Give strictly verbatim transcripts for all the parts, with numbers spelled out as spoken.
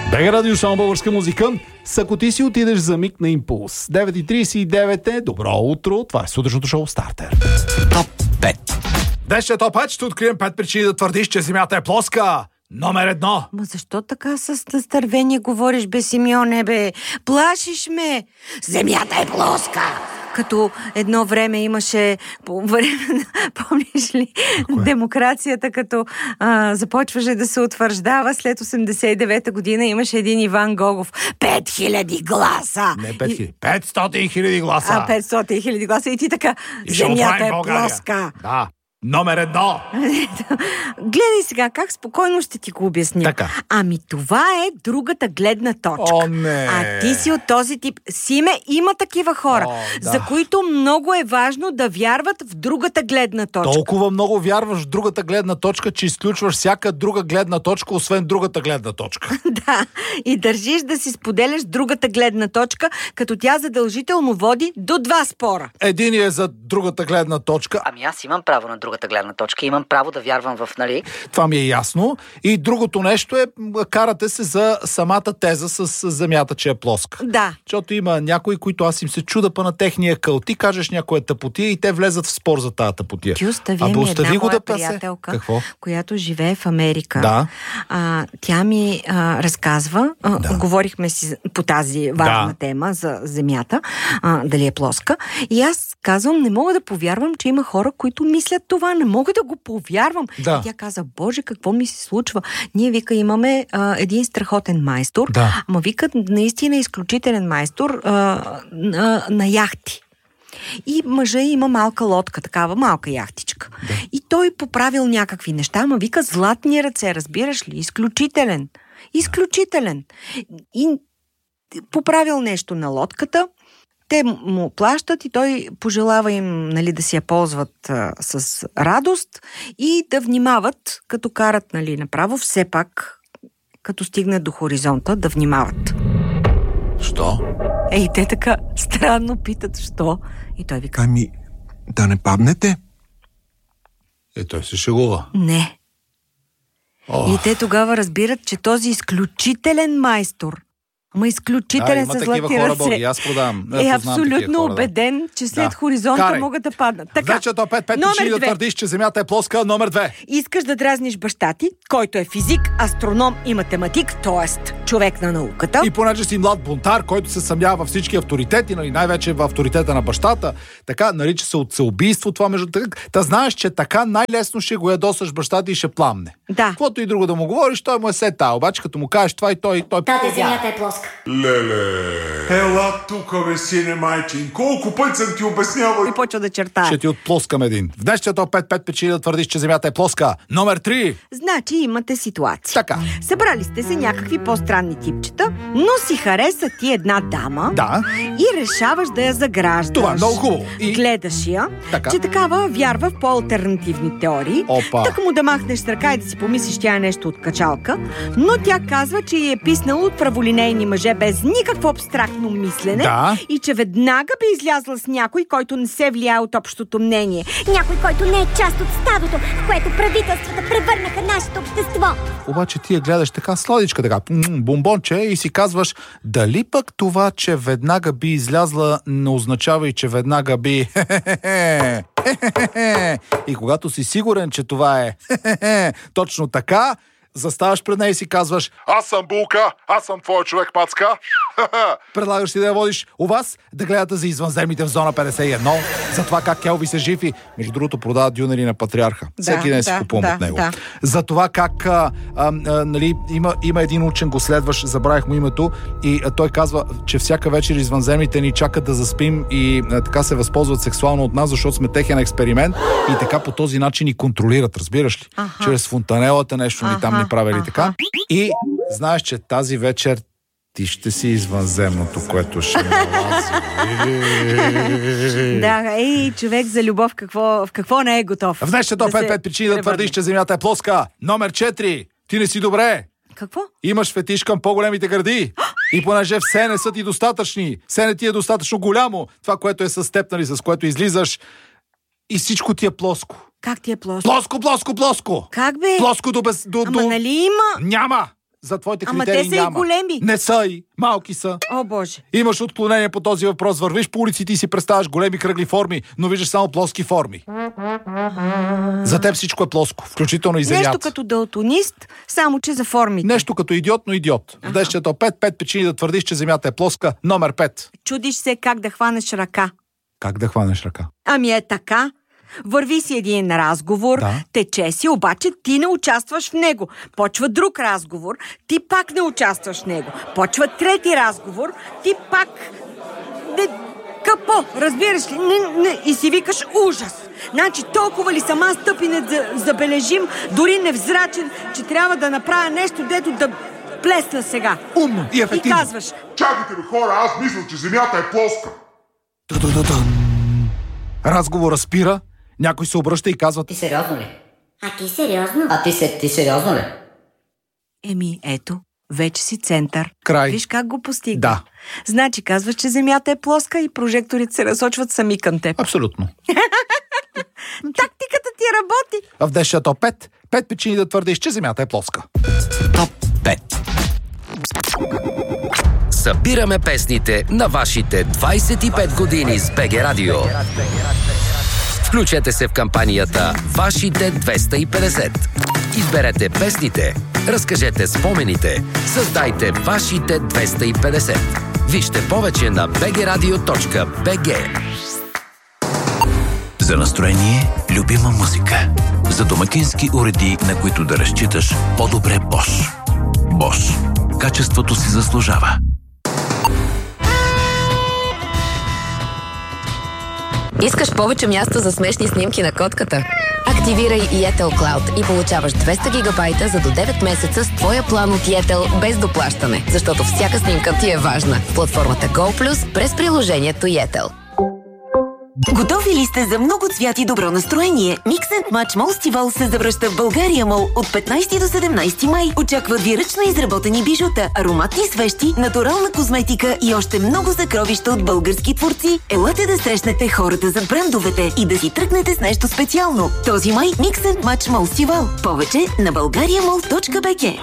Бега радио, само българска музика. Ако ти си отидеш за миг на импулс. девет и тридесет и девет е. Добро утро. Това е сутрешното шоу Стартер. Топ пет. Днес е топ пет. Ще открием пет причини да твърдиш, че земята е плоска. Номер едно. Ма защо така с настървение говориш, бе, Симеоне, бе? Плашиш ме! Земята е плоска! Като едно време имаше, по време на, помниш ли, Кое? демокрацията, като а, започваше да се утвърждава след осемдесет и девета година, имаше един Иван Гогов. Пет хиляди гласа! Не пет хиляди. Петстотин хиляди гласа. А, петстотин хиляди гласа и ти така. И ще Земята оправим е България. плоска! Да. Номер едно. Гледай сега, как спокойно ще ти го обясня. Така. Ами това е другата гледна точка. О, не. А ти си от този тип. Симе, има такива хора, О, да. за които много е важно да вярват в другата гледна точка. Толкова много вярваш в другата гледна точка, че изключваш всяка друга гледна точка, освен другата гледна точка. Да, и държиш да си споделяш другата гледна точка, като тя задължително води до два спора. Един е за другата гледна точка. Ами аз имам право на другата гледна точка. Имам право да вярвам в, нали? Това ми е ясно. И другото нещо е, карате се за самата теза с земята, че е плоска. Да. Защото има някои, които аз им се чуда па на техния къл. Ти кажеш някоя тъпотия и те влезат в спор за тази тъпотия. Ти остави Абе, ми остави една го моя да пасе. приятелка, Какво? която живее в Америка. Да. А, тя ми а, разказва, а, Да. говорихме си по тази важна Да. тема за земята, а, дали е плоска. И аз казвам, не мога да повярвам, че има хора, които мислят това. Не мога да го повярвам. Да. И тя каза, Боже, какво ми се случва? Ние, вика, имаме а, един страхотен майстор. Да. Ама вика, наистина изключителен майстор а, на, на яхти. И мъжа има малка лодка, такава малка яхтичка. Да. И той поправил някакви неща, ама вика златни ръце, разбираш ли? Изключителен. Изключителен. И поправил нещо на лодката, те му плащат и той пожелава им, нали, да си я ползват а, с радост и да внимават, като карат, нали, направо, все пак, като стигнат до хоризонта, да внимават. Що? Ей, те така странно питат, що? И той вика, Ами, да не паднете? Е, той се шегува. не. О. И те тогава разбират, че този изключителен майстор, ама Да, изключителен има с такива златни хора, ръце, Боги, аз продавам. е Познавам абсолютно такива хора, да. убеден, че след Да. хоризонта Карай. могат да паднат. Така, Вече то пет, пет номер причини да две. твърдиш, че земята е плоска. Номер две. Искаш да дразниш баща ти, който е физик, астроном и математик, т.е. човек на науката. И понеже си млад бунтар, който се съмнява във всички авторитети, нали, най-вече в авторитета на бащата, така нарича се от убийство това между така. Та знаеш, че така най-лесно ще го ядосаш баща ти и ще пламне. Да. Каквото и друго да му говориш, той му е сета. Обаче като му кажеш това и той, той Тате, земята е плоска. Ела тука, бе, сине майчин. Колко път съм ти обяснявал? И почва да чертае. ще ти отплоскам един. В днешния топ пет пет причини да твърдиш, че земята е плоска. Номер три. Значи имате ситуация. Така. Събрали сте се някакви по-странни типчета, но си хареса ти една дама Да. и решаваш да я заграждаш. Това е много хубаво. И- Гледаш я, Така. че такава вярва в по-алтернативни теории. Опа. Так му да махнеш с ръка и да си помислиш, тя е нещо от качалка, но тя казва, че й е писнала от праволинейни мъже без никакво абстрактно мислене Да. и че веднага би излязла с някой, който не се влияе от общото мнение. Някой, който не е част от стадото, в което правителствата превърнаха нашето общество. Обаче ти я гледаш така сладичка, така м, бомбонче и си казваш, дали пък това, че веднага би излязла, не означава и че веднага би хе-хе-хе, хе-хе-хе. И когато си сигурен, че това е хе-хе-хе, точно така, заставаш пред нея и си казваш, Аз съм Булка, аз съм твой човек, Пацка. предлагаш си да я водиш у вас, да гледате за извънземните в зона петдесет и едно, за това как Келви се жив и, между другото, продават дюнери на патриарха. Да, Всеки ден си да, купувам да, от него. да. За това как а, а, а, нали, има, има един учен, го следваш, забравих му името, и а, той казва, че всяка вечер извънземните ни чакат да заспим и а, така се възползват сексуално от нас, защото сме техен експеримент и така по този начин ни контролират, разбираш ли? Аха. Чрез фонтанелата нещо ни там Аха, ни правили аха. така. И знаеш, че тази вечер ти ще си извънземното, което ще налази. Да, ей, човек за любов, какво, в какво не е готов? В днешния топ Да се пет пет причини да превърне. твърдиш, че земята е плоска. Номер четири. Ти не си добре. Какво? Имаш фетиш към по-големите гърди. И понеже все не са ти достатъчни, все не ти е достатъчно голямо, това, което е с теб, нали, с което излизаш, и всичко ти е плоско. Как ти е плоско? Плоско, плоско, плоско! Как бе? Плоско до без... До, Ама до... нали има? Няма! За твоите Ама критерии те са няма. и големи. Не са и. Малки са. О, Боже. Имаш отклонение по този въпрос. Вървиш по улиците и си представяш големи кръгли форми, но виждаш само плоски форми. За теб всичко е плоско, включително и земята. Нещо като далтонист, само че за формите. Нещо като идиот, но идиот. В десчето пет, пет причини да твърдиш, че земята е плоска. Номер пет. Чудиш се как да хванеш ръка. Как да хванеш ръка? Ами е така. Върви си един разговор, Да. тече си, обаче ти не участваш в него. Почва друг разговор, ти пак не участваш в него. Почва трети разговор, ти пак... Не... Капо, разбираш ли? Не, не. И си викаш ужас. Значи толкова ли сама стъпи не забележим, дори невзрачен, че трябва да направя нещо, дето да плесна сега. Умно и ефективно. И казваш: Чакайте бе, хора, аз мисля, че земята е плоска. Разговора спира, някой се обръща и казва: Ти сериозно ли? А ти сериозно? А ти, се, ти сериозно ли? Еми, ето, вече си център. Край. Виж как го постига. Да. Значи казваш, че земята е плоска и прожекторите се разсочват сами към теб. Абсолютно. Тактиката ти работи. В десчето пет, пет причини да твърдиш, че земята е плоска. Топ пет. Събираме песните на вашите двайсет и пет години с БГ Радио. Включете се в кампанията Вашите двеста и петдесет. Изберете песните, разкажете спомените, създайте Вашите двеста и петдесет. Вижте повече на би джи радио точка би джи. За настроение, любима музика. За домакински уреди, на които да разчиташ, по-добре Bosch. Bosch. Качеството си заслужава. Искаш повече място за смешни снимки на котката? Активирай Yettel Cloud и получаваш двеста гигабайта за до девет месеца с твоя план от Yettel без доплащане, защото всяка снимка ти е важна. В платформата GoPlus през приложението Yettel. Готови ли сте за много цвят и добро настроение? Mix and Match Молстивал се завръща в България Мол от петнайсети до седемнайсети май. Очакват ви ръчно изработени бижута, ароматни свещи, натурална козметика и още много съкровища от български творци. Елате да срещнете хората зад брандовете и да си тръгнете с нещо специално. Този май Mix and Match Молстивал. Повече на българия мол точка би джи.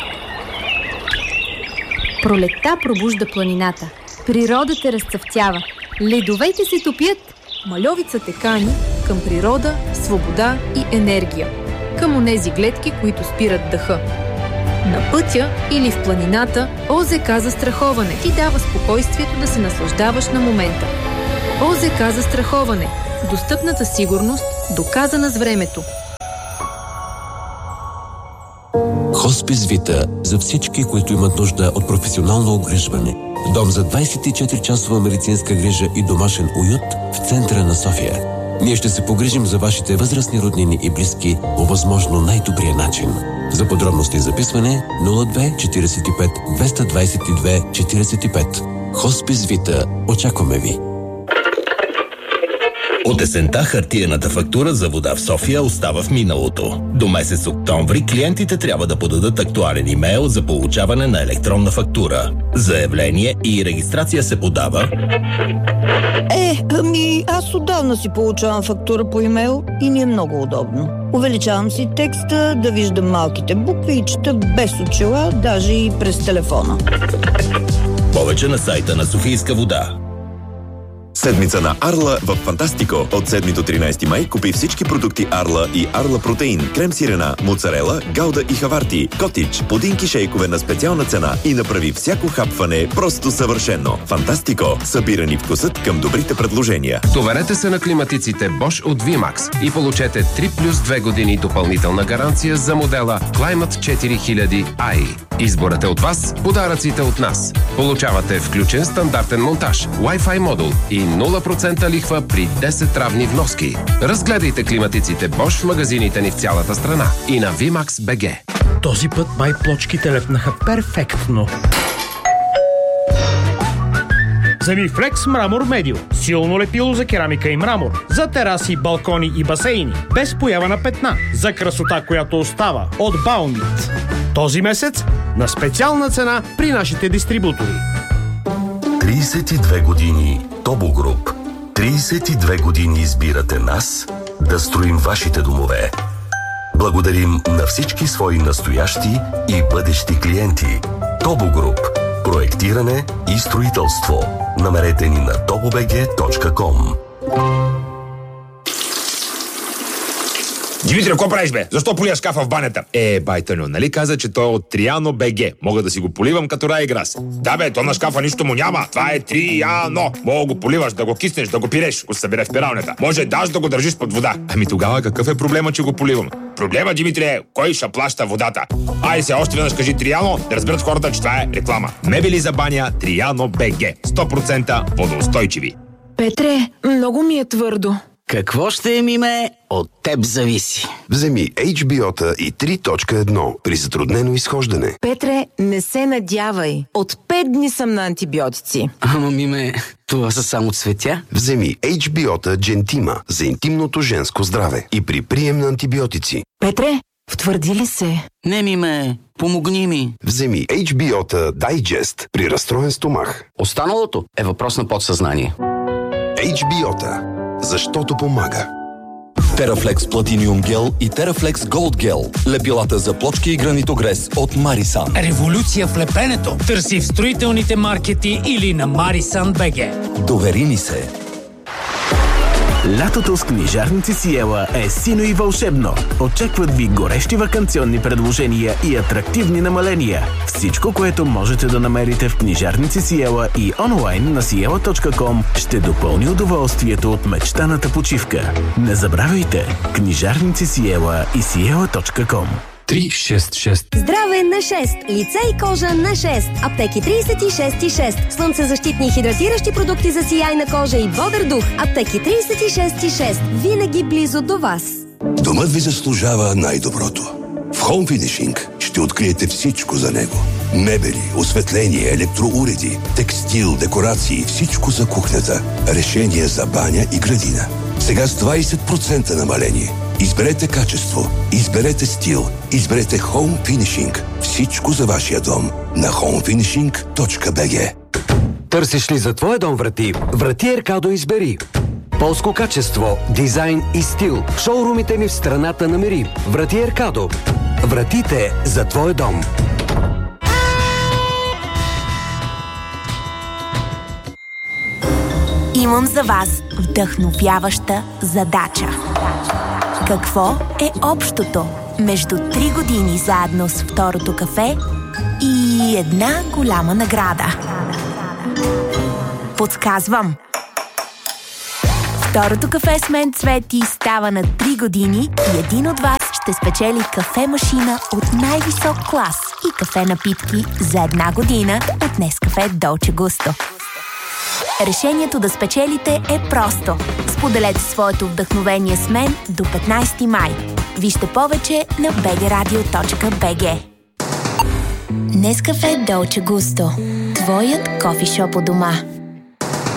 Пролетта пробужда планината. Природата разцъфтява. Ледовете се топят. Мальовицата кани към природа, свобода и енергия. Към онези гледки, които спират дъха. На пътя или в планината ОЗК застраховане ти дава спокойствието да се наслаждаваш на момента. ОЗК застраховане. Достъпната сигурност, доказана с времето. Хоспис Вита за всички, които имат нужда от професионално обгрижване. Дом за двайсет и четири часова медицинска грижа и домашен уют в центъра на София. Ние ще се погрижим за вашите възрастни роднини и близки по възможно най-добрия начин. За подробности и записване нула две четирийсет и пет двеста двайсет и две четирийсет и пет. Хоспис Вита. Очакваме ви! От есента хартиената фактура за вода в София остава в миналото. До месец октомври клиентите трябва да подадат актуален имейл за получаване на електронна фактура. Заявление и регистрация се подава... Е, ами аз отдавна си получавам фактура по имейл и ми е много удобно. Увеличавам си текста, да виждам малките букви и чета без очила, даже и през телефона. Повече на сайта на Софийска вода. Седмица на Арла в Фантастико. От седми до тринайсети май купи всички продукти Арла и Арла Протеин, крем сирена, моцарела, гауда и хаварти, котич, пудинки шейкове на специална цена и направи всяко хапване просто съвършено. Фантастико. Събирани вкусът към добрите предложения. Доверете се на климатиците Bosch от VMAX и получете три плюс две години допълнителна гаранция за модела Climate четири хиляди ай. Изборът е от вас, подаръците от нас. Получавате включен стандартен монтаж, Wi-Fi модул и нула процента лихва при десет равни вноски. Разгледайте климатиците Bosch в магазините ни в цялата страна и на VMAX точка би джи. Този път май плочките лепнаха перфектно. Земифлекс Мрамор Медио. Силно лепило за керамика и мрамор. За тераси, балкони и басейни. Без поява на петна. За красота, която остава. От Баунит. Този месец на специална цена при нашите дистрибутори. трийсет и две години Тобо Груп. трийсет и две години избирате нас да строим вашите домове. Благодарим на всички свои настоящи и бъдещи клиенти. Тобо Груп. Проектиране и строителство. Намерете ни на тобо би джи точка ком. Димитри, какво правиш, бе? Защо полия шкафа в банята? Е, байтаню, нали каза, че той е от Триано БГ. Мога да си го поливам като Райграс. Да, бе, то на шкафа нищо му няма. Това е Триано. Мога го поливаш, да го киснеш, да го пиреш, ако се събере в пиралнята. Може даже да го държиш под вода. Ами тогава какъв е проблема, че го поливам? Проблема, Димитри, е кой ще плаща водата. Ай се, още веднъж кажи Триано, да разберат хората, че това е реклама. Мебели за баня Триано БГ. сто процента водоустойчиви. Петре, много ми е твърдо. Какво ще е, миме? От теб зависи. Вземи Ейч Би О-та и три точка едно при затруднено изхождане. Петре, не се надявай. От пет дни съм на антибиотици. Ама, миме, това са само цветя. Вземи Ейч Би О-та Джентима за интимното женско здраве и при прием на антибиотици. Петре, втвърди ли се? Не, миме, помогни ми. Вземи Ейч Би О-та Дайджест при разстроен стомах. Останалото е въпрос на подсъзнание. Ейч Би О-та. Защото помага. Терафлекс Платиниум гел и Терафлекс Голд гел. Лепилата за плочки и гранитогрес от Марисан. Революция в лепенето. Търси в строителните маркети или на Марисан БГ. Довери ни се. Лятото с книжарници Сиела е сино и вълшебно. Очакват ви горещи ваканционни предложения и атрактивни намаления. Всичко, което можете да намерите в книжарници Сиела и онлайн на сиела точка ком, ще допълни удоволствието от мечтаната почивка. Не забравяйте! Книжарници Сиела и сиела точка ком. три шест шест. Здраве на шест. Лице и кожа на шест. Аптеки тридесет и шест и шест. Слънцезащитни и хидратиращи продукти за сияйна кожа и бодър дух. Аптеки тридесет и шест и шест. Винаги близо до вас. Домът ви заслужава най-доброто. В Home Finishing ще откриете всичко за него. Мебели, осветление, електроуреди, текстил, декорации, всичко за кухнята. Решения за баня и градина. Сега с двадесет процента намаление. Изберете качество, изберете стил, изберете Home Finishing. Всичко за вашия дом на хоум финишинг точка би джи. Търсиш ли за твоя дом врати? Врати Еркадо избери. Полско качество, дизайн и стил. В шоурумите ни в страната намери. Врати Еркадо. Вратите за твоя дом. Имам за вас вдъхновяваща задача. Какво е общото между три години заедно с Второто кафе и една голяма награда? Подсказвам. Второто кафе с мен, Цвети, става на три години и един от вас ще спечели кафе-машина от най-висок клас и кафе-напитки за една година от Нескафе Долче Густо. Решението да спечелите е просто. Споделете своето вдъхновение с мен до петнадесети май. Вижте повече на би джи радио точка би джи. Нескафе Долче Густо. Твоят кофишоп у дома.